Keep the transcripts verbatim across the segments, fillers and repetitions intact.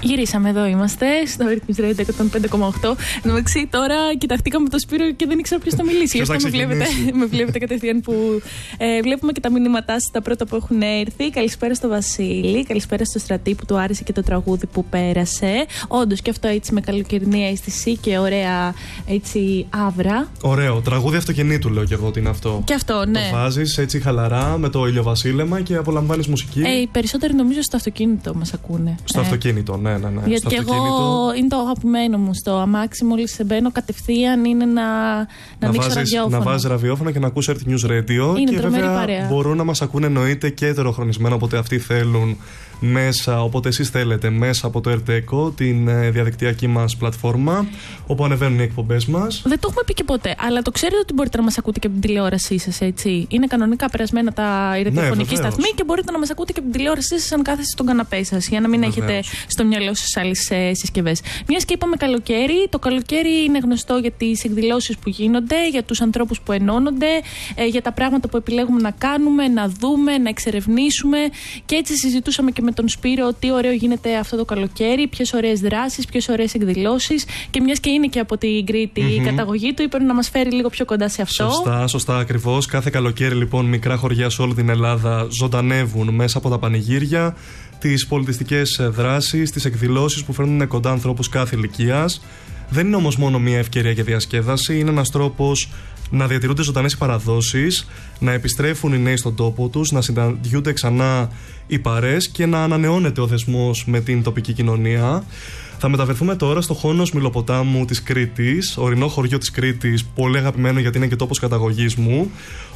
Γυρίσαμε, εδώ είμαστε, στο Rhythms Radio εκατόν πέντε κόμμα οκτώ. Εντάξει, τώρα κοιταχτήκαμε το Σπύρο και δεν ήξερα ποιος θα μιλήσει. Γι' αυτό με βλέπετε, με βλέπετε κατευθείαν που ε, βλέπουμε και τα μηνύματά σας, τα πρώτα που έχουν έρθει. Καλησπέρα στο Βασίλη, καλησπέρα στο Στρατή που του άρεσε και το τραγούδι που πέρασε. Όντως και αυτό έτσι με καλοκαιρινή αίσθηση και ωραία έτσι άβρα. Ωραίο, τραγούδι αυτοκινήτου λέω και εγώ ότι είναι αυτό. Και αυτό, ναι. Το βάζεις έτσι χαλαρά με το ηλιοβασίλεμα και απολαμβάνεις μουσική. Ε, οι περισσότεροι νομίζω στο αυτοκίνητο μας ακούνε. Στο ε. αυτοκίνητο, ναι. Ναι, ναι. Γιατί και εγώ είναι το αγαπημένο μου στο αμάξι, μόλις μπαίνω κατευθείαν είναι να, να, να ανοίξω ραδιόφωνο. Να βάζεις ραδιόφωνο και να ακούς Earth News Radio. Είναι και βέβαια παρέα. Μπορούν να μας ακούνε εννοείται και ετεροχρονισμένα όποτε αυτοί θέλουν μέσα, όποτε εσείς θέλετε, μέσα από το ΕΡΤΕΚΟ, την ε, διαδικτυακή μας πλατφόρμα, όπου ανεβαίνουν οι εκπομπές μας. Δεν το έχουμε πει και ποτέ, αλλά το ξέρετε ότι μπορείτε να μας ακούτε και από την τηλεόρασή σας, έτσι. Είναι κανονικά περασμένα τα ραδιοφωνική ναι, σταθμή και μπορείτε να μας ακούτε και από την τηλεόρασή σας αν κάθεστε στον καναπέ σας, για να μην βεβαίως. Έχετε στο μυαλό σας άλλες ε, συσκευές. Μιας και είπαμε καλοκαίρι, το καλοκαίρι είναι γνωστό για τις εκδηλώσεις που γίνονται, για τους ανθρώπους που ενώνονται, ε, για τα πράγματα που επιλέγουμε να κάνουμε, να δούμε, να εξερευνήσουμε. Και έτσι συζητούσαμε και με τον Σπύρο τι ωραίο γίνεται αυτό το καλοκαίρι, ποιες ωραίες δράσεις, ποιες ωραίες εκδηλώσεις. Και μιας και είναι και από την Κρήτη mm-hmm. η καταγωγή του, είπε να μας φέρει λίγο πιο κοντά σε αυτό. Σωστά, σωστά, ακριβώς. Κάθε καλοκαίρι λοιπόν μικρά χωριά σε όλη την Ελλάδα ζωντανεύουν μέσα από τα πανηγύρια, τις πολιτιστικές δράσεις, τις εκδηλώσεις που φέρνουν κοντά ανθρώπους κάθε ηλικίας. Δεν είναι όμως μόνο μια ευκαιρία για διασκέδαση, είναι ένας τρόπος να διατηρούνται ζωντανές οι παραδόσεις, να επιστρέφουν οι νέοι στον τόπο τους, να συναντιούνται ξανά οι παρές και να ανανεώνεται ο δεσμός με την τοπική κοινωνία. Θα μεταφερθούμε τώρα στο Χόνος Μυλοποτάμου της Κρήτης, ορεινό χωριό της Κρήτης, πολύ αγαπημένο γιατί είναι και τόπος καταγωγής μου,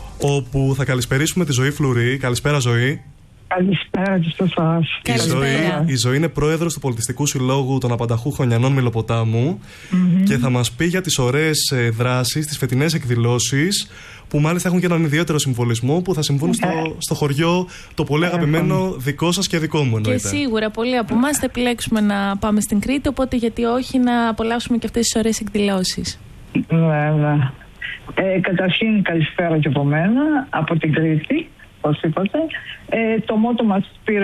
όπου θα καλησπερίσουμε τη Ζωή Φλουρή. Καλησπέρα, Ζωή. Καλησπέρα και σε εσάς. Η Ζωή, η Ζωή είναι πρόεδρος του Πολιτιστικού Συλλόγου των Απανταχού Χωνιανών Μυλοποτάμου mm-hmm. και θα μας πει για τις ωραίες ε, δράσεις, τις φετινές εκδηλώσεις που μάλιστα έχουν και έναν ιδιαίτερο συμβολισμό που θα συμβούν στο, στο χωριό το πολύ αγαπημένο δικό σας και δικό μου εννοείται. Και σίγουρα πολλοί από εμάς θα επιλέξουμε να πάμε στην Κρήτη, οπότε γιατί όχι να απολαύσουμε και αυτές τις ωραίες εκδηλώσεις. Βέβαια. Ε, καταρχήν καλησπέρα και από μένα, από την Κρήτη. Όπως είπατε, ε, το μότο μας Σπύρο